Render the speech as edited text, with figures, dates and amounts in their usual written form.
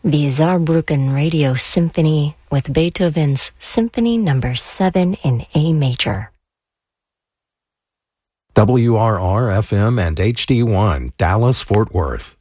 the Saarbrücken Radio Symphony with Beethoven's Symphony No. 7 in A major. WRR-FM and HD1, Dallas, Fort Worth.